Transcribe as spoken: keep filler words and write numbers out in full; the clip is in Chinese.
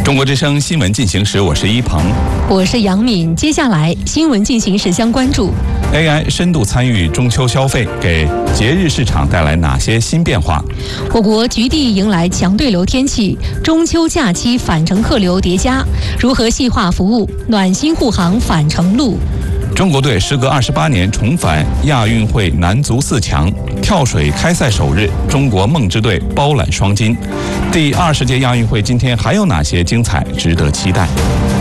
中国之声新闻进行时，我是一鹏， 我是杨敏。接下来新闻进行时将关注 A I 深度参与中秋消费，给节日市场带来哪些新变化？ 我国局地迎来强对流天气，中秋假期返程客流叠加，如何细化服务，暖心护航返程路？ 中国队时隔二十八年重返亚运会男足四强，跳水开赛首日，中国梦之队包揽双金。第二十届亚运会今天还有哪些精彩值得期待？